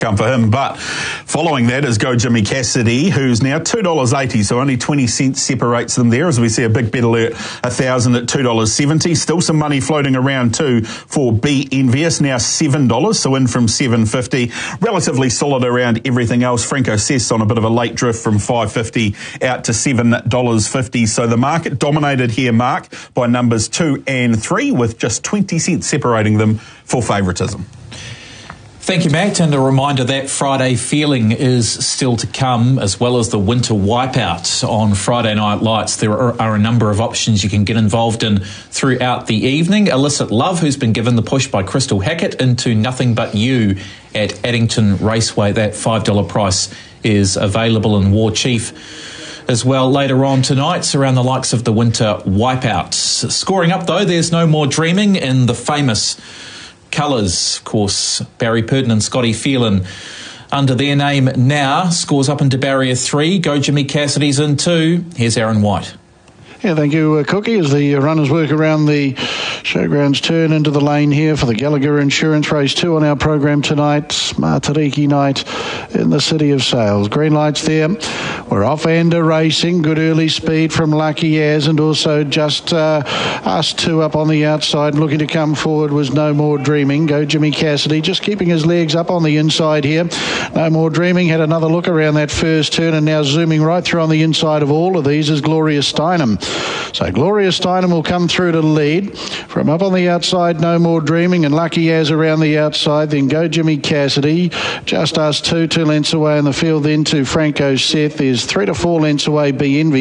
come for him. But following that is Go Jimmy Cassidy, who's now $2.80, so only 20 cents separates them there as we see a big bet alert, 1,000 at $2.70. Still some money floating around too for Be Envious, now $7, so in from $7.50. Relatively solid around everything else. Franco Cess on a bit of a late drift from $5.50 out to $7.50. So the market dominated here, Mark, by numbers 2 and 3 with just 20 cents separating them for favouritism. Thank you, Matt, and a reminder that Friday Feeling is still to come, as well as the Winter Wipeout on Friday Night Lights. There are a number of options you can get involved in throughout the evening. Illicit Love, who's been given the push by Crystal Hackett into Nothing But You at Addington Raceway. That $5 price is available in War Chief as well later on tonight, around the likes of the Winter Wipeouts. Scoring up, though, there's No More Dreaming in the famous colours. Of course, Barry Purdon and Scotty Phelan under their name now. Scores up into barrier 3. Go Jimmy Cassidy's in 2. Here's Aaron White. Yeah, thank you, Cookie. As the runners work around the showgrounds turn into the lane here for the Gallagher Insurance Race 2 on our program tonight. Matariki night in the City of Sales. Green lights there. We're off and racing. Good early speed from Lucky As, and also just us two up on the outside. Looking to come forward was No More Dreaming. Go Jimmy Cassidy, just keeping his legs up on the inside here. No More Dreaming had another look around that first turn, and now zooming right through on the inside of all of these is Gloria Steinem. So Gloria Steinem will come through to lead. From up on the outside, No More Dreaming, and Lucky As around the outside. Then Go Jimmy Cassidy. Just us two lengths away in the field then to Franco Seth. There's 3 to 4 lengths away Be Envy.